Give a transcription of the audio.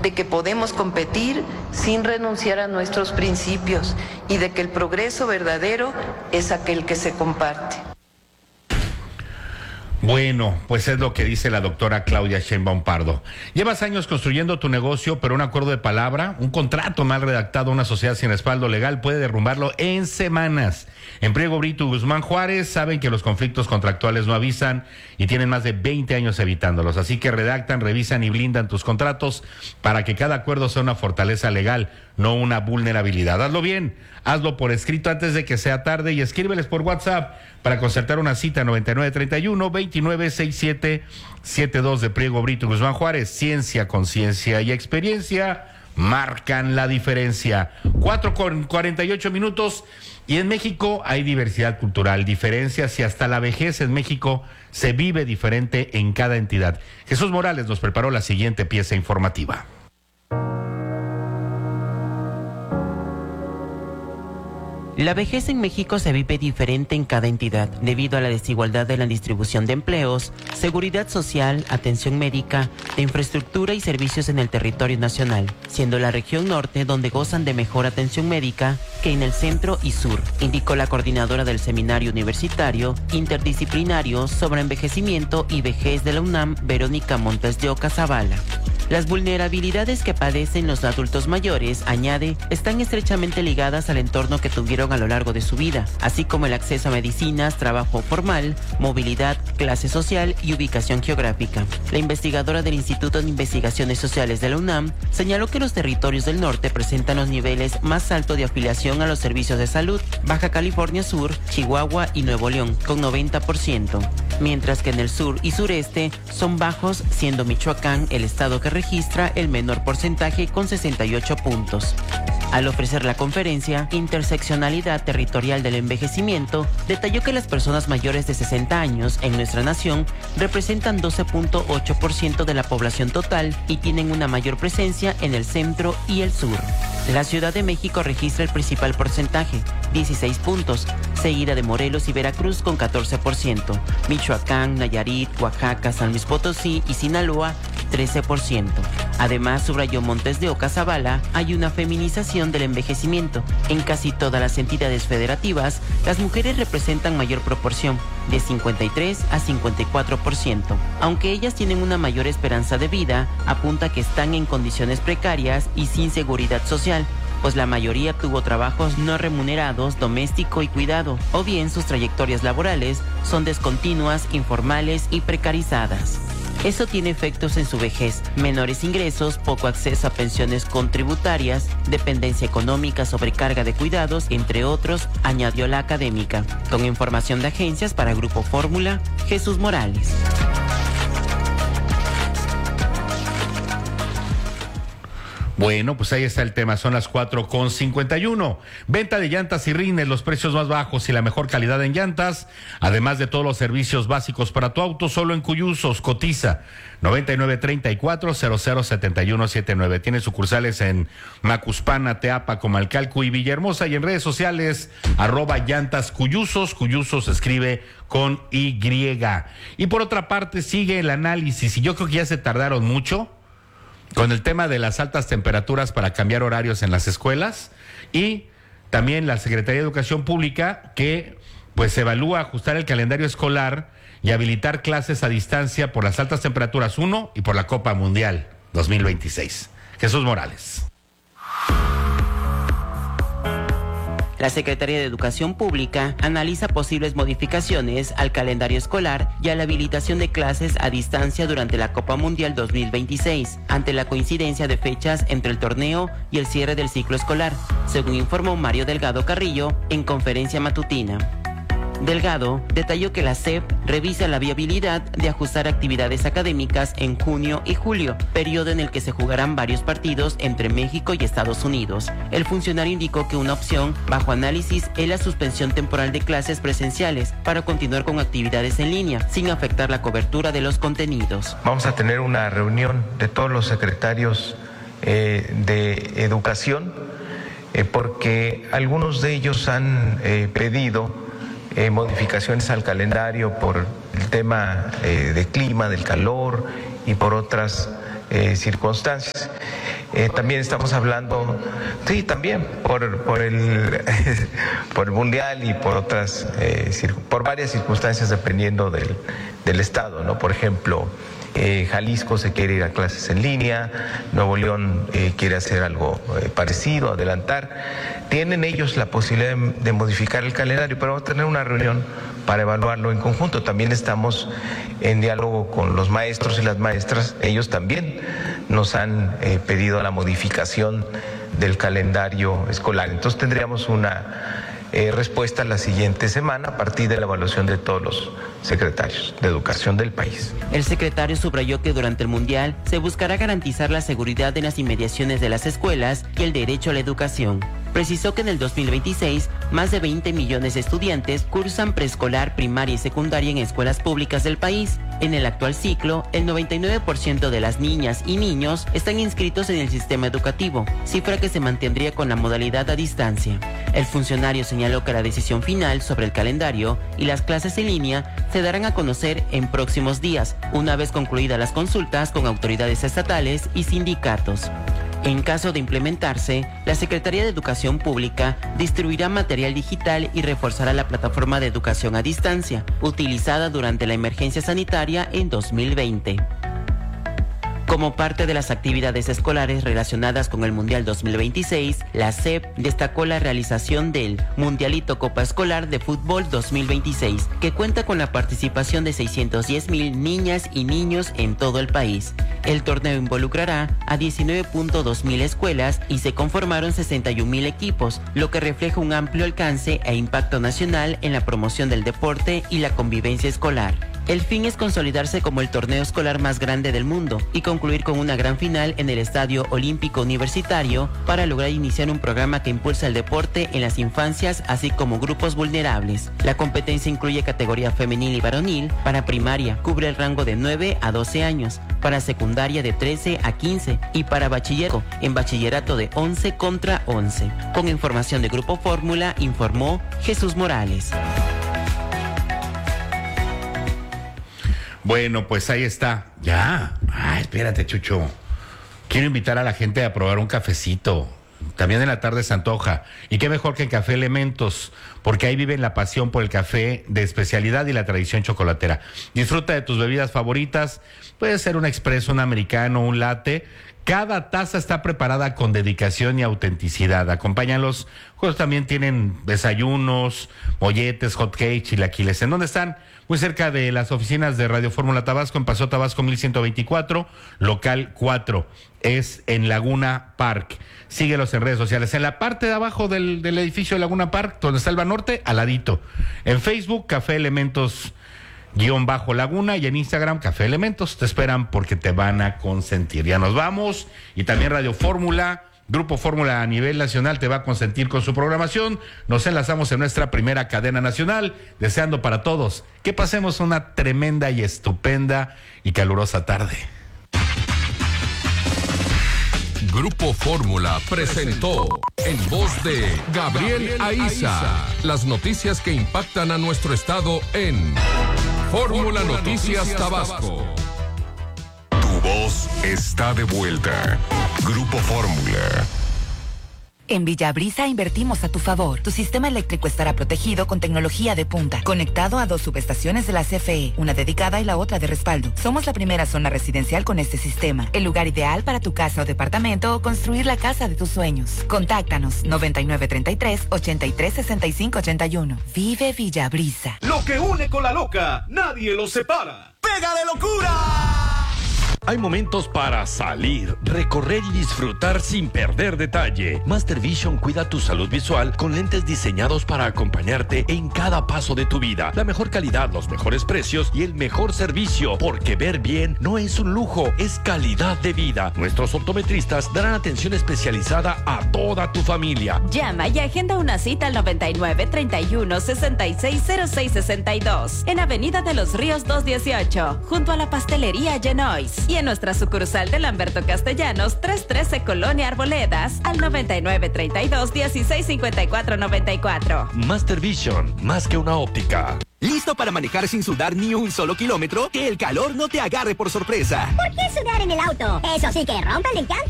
de que podemos competir sin renunciar a nuestros principios y de que el progreso verdadero es aquel que se comparte. Bueno, pues es lo que dice la doctora Claudia Sheinbaum Pardo. Llevas años construyendo tu negocio, pero un acuerdo de palabra, un contrato mal redactado, una sociedad sin respaldo legal puede derrumbarlo en semanas. En Priego Brito y Guzmán Juárez saben que los conflictos contractuales no avisan y tienen más de 20 años evitándolos. Así que redactan, revisan y blindan tus contratos para que cada acuerdo sea una fortaleza legal, no una vulnerabilidad. Hazlo bien, hazlo por escrito antes de que sea tarde y escríbeles por WhatsApp para concertar una cita 9931-296772 de Priego Brito y Guzmán Juárez. Ciencia, conciencia y experiencia marcan la diferencia. 4:48 y en México hay diversidad cultural, diferencias y hasta la vejez en México se vive diferente en cada entidad. Jesús Morales nos preparó la siguiente pieza informativa. La vejez en México se vive diferente en cada entidad, debido a la desigualdad de la distribución de empleos, seguridad social, atención médica, de infraestructura y servicios en el territorio nacional, siendo la región norte donde gozan de mejor atención médica que en el centro y sur, indicó la coordinadora del Seminario Universitario Interdisciplinario sobre Envejecimiento y Vejez de la UNAM, Verónica Montes de Oca Zavala. Las vulnerabilidades que padecen los adultos mayores, añade, están estrechamente ligadas al entorno que tuvieron a lo largo de su vida, así como el acceso a medicinas, trabajo formal, movilidad, clase social y ubicación geográfica. La investigadora del Instituto de Investigaciones Sociales de la UNAM señaló que los territorios del norte presentan los niveles más altos de afiliación a los servicios de salud, Baja California Sur, Chihuahua y Nuevo León, con 90%, mientras que en el sur y sureste son bajos, siendo Michoacán el estado que registra el menor porcentaje con 68 puntos. Al ofrecer la conferencia Interseccionalidad Territorial del Envejecimiento, detalló que las personas mayores de 60 años en nuestra nación representan 12.8% de la población total y tienen una mayor presencia en el centro y el sur. La Ciudad de México registra el principal porcentaje, 16 puntos, seguida de Morelos y Veracruz con 14%, Michoacán, Nayarit, Oaxaca, San Luis Potosí y Sinaloa, 13%. Además, subrayó Montes de Oca Zavala, hay una feminización del envejecimiento. En casi todas las entidades federativas, las mujeres representan mayor proporción, de 53 a 54%. Aunque ellas tienen una mayor esperanza de vida, apunta que están en condiciones precarias y sin seguridad social, pues la mayoría tuvo trabajos no remunerados, doméstico y cuidado, o bien sus trayectorias laborales son descontinuas, informales y precarizadas. Eso tiene efectos en su vejez, menores ingresos, poco acceso a pensiones contributarias, dependencia económica, sobrecarga de cuidados, entre otros, añadió la académica. Con información de agencias para Grupo Fórmula, Jesús Morales. Bueno, pues ahí está el tema, son las 4:51. Venta de llantas y rines, los precios más bajos y la mejor calidad en llantas, además de todos los servicios básicos para tu auto, solo en Cuyusos. Cotiza 9934-007179. Tiene sucursales en Macuspana, Teapa, Comalcalco y Villahermosa, y en redes sociales @llantascuyusos. Cuyusos se escribe con Y. Y por otra parte sigue el análisis, y yo creo que ya se tardaron mucho con el tema de las altas temperaturas para cambiar horarios en las escuelas, y también la Secretaría de Educación Pública que pues evalúa ajustar el calendario escolar y habilitar clases a distancia por las altas temperaturas, y por la Copa Mundial 2026. Jesús Morales. La Secretaría de Educación Pública analiza posibles modificaciones al calendario escolar y a la habilitación de clases a distancia durante la Copa Mundial 2026, ante la coincidencia de fechas entre el torneo y el cierre del ciclo escolar, según informó Mario Delgado Carrillo en conferencia matutina. Delgado detalló que la SEP revisa la viabilidad de ajustar actividades académicas en junio y julio, periodo en el que se jugarán varios partidos entre México y Estados Unidos. El funcionario indicó que una opción bajo análisis es la suspensión temporal de clases presenciales para continuar con actividades en línea, sin afectar la cobertura de los contenidos. Vamos a tener una reunión de todos los secretarios de educación, porque algunos de ellos han pedido modificaciones al calendario por el tema de clima, del calor y por otras circunstancias. También estamos hablando, sí, también por el Mundial y por otras, por varias circunstancias dependiendo del estado, ¿no? Por ejemplo, Jalisco se quiere ir a clases en línea, Nuevo León quiere hacer algo parecido, adelantar. Tienen ellos la posibilidad de modificar el calendario, pero vamos a tener una reunión para evaluarlo en conjunto. También estamos en diálogo con los maestros y las maestras. Ellos también nos han pedido la modificación del calendario escolar. Entonces tendríamos una respuesta la siguiente semana a partir de la evaluación de todos los secretarios de educación del país. El secretario subrayó que durante el Mundial se buscará garantizar la seguridad en las inmediaciones de las escuelas y el derecho a la educación. Precisó que en el 2026 más de 20 millones de estudiantes cursan preescolar, primaria y secundaria en escuelas públicas del país. En el actual ciclo, el 99% de las niñas y niños están inscritos en el sistema educativo, cifra que se mantendría con la modalidad a distancia. El funcionario señaló que la decisión final sobre el calendario y las clases en línea se darán a conocer en próximos días, una vez concluidas las consultas con autoridades estatales y sindicatos. En caso de implementarse, la Secretaría de Educación Pública distribuirá material digital y reforzará la plataforma de educación a distancia, utilizada durante la emergencia sanitaria en 2020. Como parte de las actividades escolares relacionadas con el Mundial 2026, la SEP destacó la realización del Mundialito Copa Escolar de Fútbol 2026, que cuenta con la participación de 610,000 niñas y niños en todo el país. El torneo involucrará a 19.2 mil escuelas y se conformaron 61,000 equipos, lo que refleja un amplio alcance e impacto nacional en la promoción del deporte y la convivencia escolar. El fin es consolidarse como el torneo escolar más grande del mundo y concluir con una gran final en el Estadio Olímpico Universitario para lograr iniciar un programa que impulsa el deporte en las infancias así como grupos vulnerables. La competencia incluye categoría femenil y varonil. Para primaria cubre el rango de 9 a 12 años, para secundaria de 13 a 15 y para bachillerato en bachillerato de 11 contra 11. Con información de Grupo Fórmula, informó Jesús Morales. Bueno, pues ahí está. Ya. Espérate, Chucho. Quiero invitar a la gente a probar un cafecito. También en la tarde se antoja. Y qué mejor que en Café Elementos, porque ahí viven la pasión por el café de especialidad y la tradición chocolatera. Disfruta de tus bebidas favoritas. Puede ser un expreso, un americano, un latte. Cada taza está preparada con dedicación y autenticidad. Acompáñalos. Pues también tienen desayunos, molletes, hot cakes, chilaquiles. ¿En dónde están? Muy cerca de las oficinas de Radio Fórmula Tabasco, en Paseo Tabasco 1124, local 4. Es en Laguna Park. Síguelos en redes sociales. En la parte de abajo del edificio de Laguna Park, donde está el Banorte, al ladito. En Facebook, Café Elementos _Laguna, y en Instagram, Café Elementos. Te esperan porque te van a consentir. Ya nos vamos. Y también Radio Fórmula, Grupo Fórmula a nivel nacional te va a consentir con su programación. Nos enlazamos en nuestra primera cadena nacional, deseando para todos que pasemos una tremenda y estupenda y calurosa tarde. Grupo Fórmula presentó en voz de Gabriel Aiza las noticias que impactan a nuestro estado en Fórmula Noticias Tabasco. Tu voz está de vuelta. Grupo Fórmula. En Villabrisa invertimos a tu favor. Tu sistema eléctrico estará protegido con tecnología de punta, conectado a 2 subestaciones de la CFE, una dedicada y la otra de respaldo. Somos la primera zona residencial con este sistema, el lugar ideal para tu casa o departamento o construir la casa de tus sueños. Contáctanos 9933-836581. Vive Villabrisa. Lo que une con la loca, nadie lo separa. ¡Pega de locura! Hay momentos para salir, recorrer y disfrutar sin perder detalle. Master Vision cuida tu salud visual con lentes diseñados para acompañarte en cada paso de tu vida. La mejor calidad, los mejores precios y el mejor servicio, porque ver bien no es un lujo, es calidad de vida. Nuestros optometristas darán atención especializada a toda tu familia. Llama y agenda una cita al 99 31 66 06 62 en Avenida de los Ríos 218, junto a la pastelería Genois. Y en nuestra sucursal de Lamberto Castellanos, 313 Colonia Arboledas, al 99 32 16 54 94. Master Vision, más que una óptica. ¿Listo para manejar sin sudar ni un solo kilómetro? Que el calor no te agarre por sorpresa. ¿Por qué sudar en el auto? Eso sí que rompe el encanto.